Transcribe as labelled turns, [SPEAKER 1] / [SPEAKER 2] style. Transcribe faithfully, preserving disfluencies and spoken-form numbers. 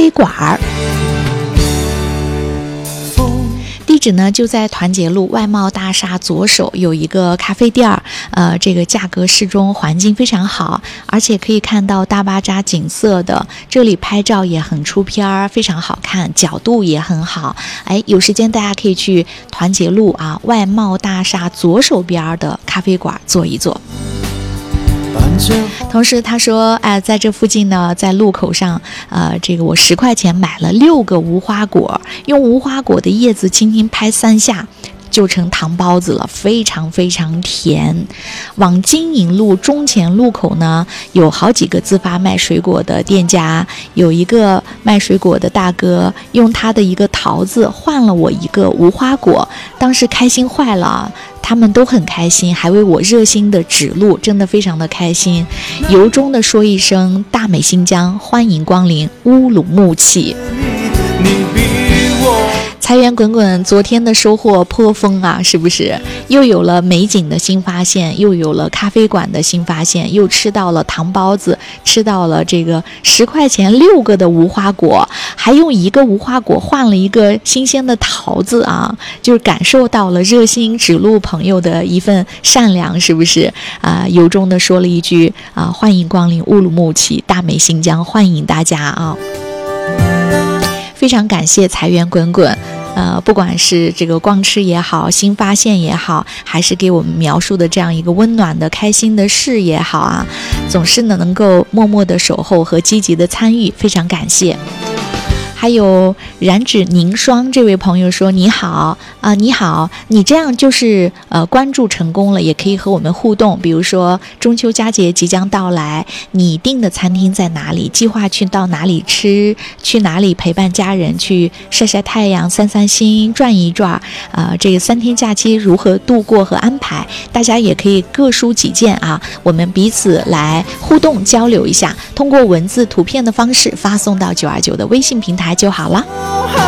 [SPEAKER 1] 啡馆儿。地址呢就在团结路外贸大厦左手有一个咖啡店儿，呃，这个价格适中，环境非常好，而且可以看到大巴扎景色的，这里拍照也很出片儿，非常好看，角度也很好。哎，有时间大家可以去团结路啊外贸大厦左手边的咖啡馆坐一坐。同时他说，哎，在这附近呢，在路口上，呃，这个我十块钱买了六个无花果，用无花果的叶子轻轻拍三下，就成糖包子了，非常非常甜。往金银路中前路口呢，有好几个自发卖水果的店家，有一个卖水果的大哥用他的一个桃子换了我一个无花果，当时开心坏了。他们都很开心，还为我热心的指路，真的非常的开心。由衷的说一声大美新疆，欢迎光临乌鲁木齐。财源滚滚，昨天的收获颇丰啊，是不是？又有了美景的新发现，又有了咖啡馆的新发现，又吃到了糖包子，吃到了这个十块钱六个的无花果，还用一个无花果换了一个新鲜的桃子啊，就是感受到了热心指路朋友的一份善良，是不是啊、呃？由衷的说了一句啊，欢迎光临乌鲁木齐，大美新疆，欢迎大家啊！非常感谢财源滚滚，呃，不管是这个光吃也好，新发现也好，还是给我们描述的这样一个温暖的、开心的事也好啊，总是呢能够默默的守候和积极的参与，非常感谢。还有染指凝霜这位朋友说，你好啊、呃，你好，你这样就是呃关注成功了，也可以和我们互动，比如说中秋佳节即将到来，你订的餐厅在哪里，计划去到哪里吃，去哪里陪伴家人去晒晒太阳、散散心、转一转，呃这个三天假期如何度过和安排，大家也可以各抒己见啊，我们彼此来互动交流一下，通过文字图片的方式发送到九二九的微信平台就好了。